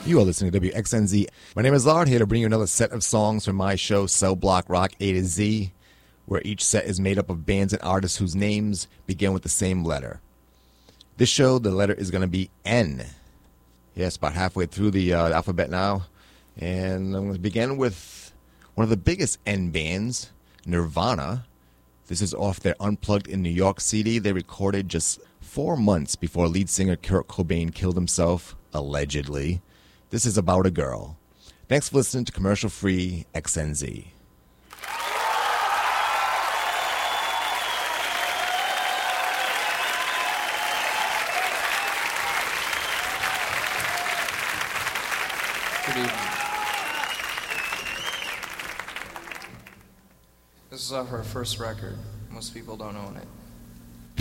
You are listening to WXNZ. My name is Lard, here to bring you another set of songs from my show, Cell Block Rock A to Z, where each set is made up of bands and artists whose names begin with the same letter. This show, the letter is going to be N. Yes, about halfway through the alphabet now. And I'm going to begin with one of the biggest N bands, Nirvana. This is off their Unplugged in New York CD they recorded just 4 months before lead singer Kurt Cobain killed himself, allegedly. This is About a Girl. Thanks for listening to commercial-free XNZ. Good evening. This is off our first record. Most people don't own it.